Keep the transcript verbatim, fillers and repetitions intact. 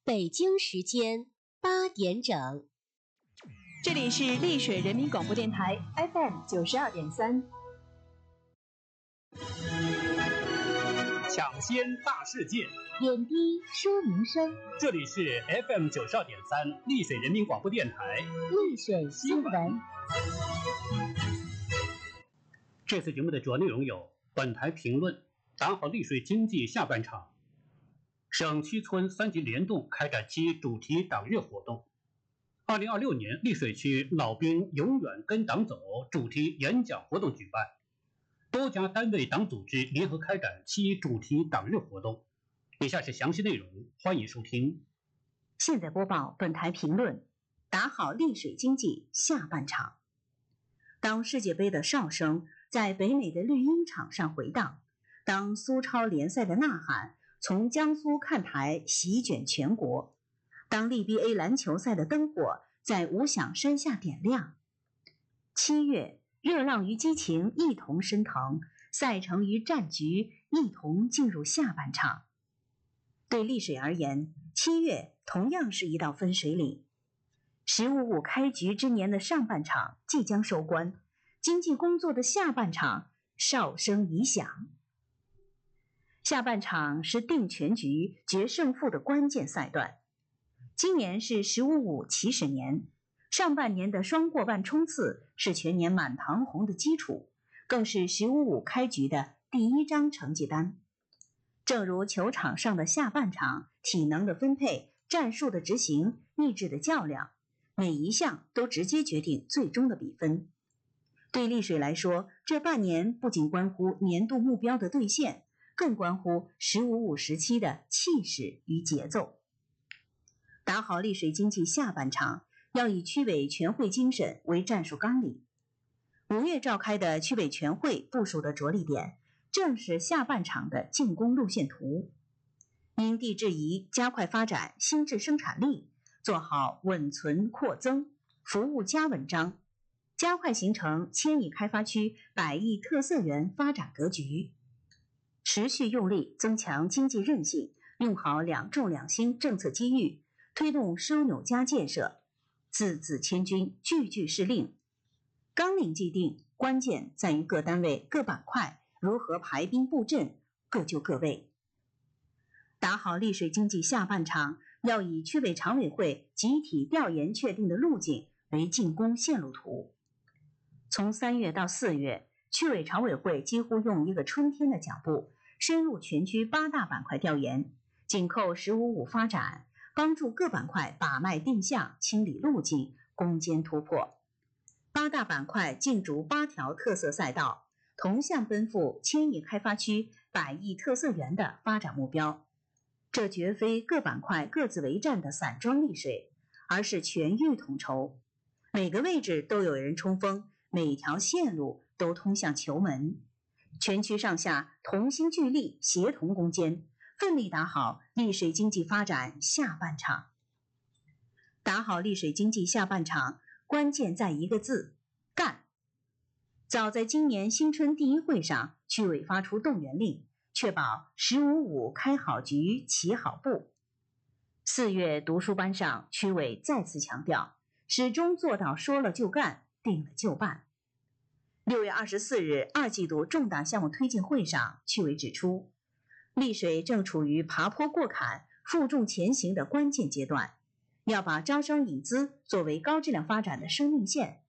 北京时间八点整， 这里是丽水人民广播电台 F M 九十二点三。 抢先大事件， 点滴说民生。 这里是 F M 九十二点三丽水人民广播电台丽水新闻。 这次节目的主要内容有：本台评论，打好丽水经济下半场；省区村三级联动开展其主题党日活动；二零二六年丽水区老兵永远跟党走主题演讲活动举办。多家单位党组织联合开展其主题党日活动。以下是详细内容，欢迎收听。 现在播报本台评论，打好丽水经济下半场。当世界杯的哨声在北美的绿茵场上回荡，当苏超联赛的呐喊从江苏看台席卷全国，当 L B A 篮球赛的灯火在五响山下点亮，七月热浪与激情一同升腾，赛程与战局一同进入下半场。对丽水而言，七月同样是一道分水岭。十五五开局之年的上半场即将收官，经济工作的下半场哨声已响。下半场是定全局、决胜负的关键赛段。今年是十五五起始年，上半年的双过半冲刺是全年满堂红的基础，更是十五五开局的第一张成绩单。正如球场上的下半场，体能的分配、战术的执行、意志的较量，每一项都直接决定最终的比分。对丽水来说，这半年不仅关乎年度目标的兑现，更关乎十五五时期的气势与节奏。打好丽水经济下半场，要以区委全会精神为战术纲领。五月召开的区委全会部署的着力点，正是下半场的进攻路线图。因地制宜，加快发展新质生产力，做好稳存扩增、服务加稳章，加快形成千亿开发区百亿特色园发展格局。持续用力增强经济韧性，用好两重两轻政策机遇，推动枢纽加建设，字字千钧，句句是令。纲领既定，关键在于各单位各板块如何排兵布阵，各就各位。打好丽水经济下半场，要以区委常委会集体调研确定的路径为进攻线路图。从三月到四月，区委常委会几乎用一个春天的脚步，深入全区八大板块调研，紧扣十五五发展，帮助各板块把脉定向，清理路径，攻坚突破。八大板块竞逐八条特色赛道，同向奔赴千亿开发区百亿特色园的发展目标。这绝非各板块各自为战的散装丽水，而是全域统筹，每个位置都有人冲锋，每条线路都通向球门。全区上下同心聚力，协同攻坚，奋力打好丽水经济发展下半场。打好丽水经济下半场，关键在一个字：干。早在今年新春第一会上，区委发出动员令，确保十五五开好局、起好步。四月读书班上，区委再次强调，始终做到说了就干，定了就办。六月二十四日二季度重大项目推进会上，区委指出，丽水正处于爬坡过坎、负重前行的关键阶段，要把招商引资作为高质量发展的生命线，